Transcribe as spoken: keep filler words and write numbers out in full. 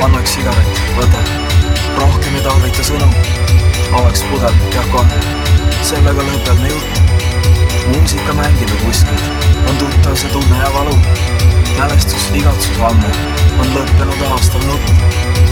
Anna üks sigaret, võta. Rohkem ei tarvita sõnu. Avaks pudel, jah kohe. Sellega lõpeb me jutt. Muusika mängib kuskil. On tuttav see tunne ja valu. Mälestus igatsus ammu. On lõppenud aastal nutt.